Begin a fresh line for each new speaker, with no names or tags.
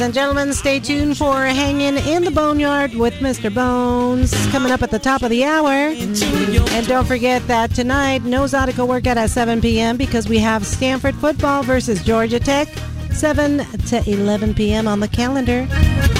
And gentlemen, stay tuned for Hanging in the Boneyard with Mr. Bones coming up at the top of the hour. And don't forget that tonight, no Zydeco workout at 7 p.m. because we have Stanford football versus Georgia Tech, 7 to 11 p.m. on the calendar.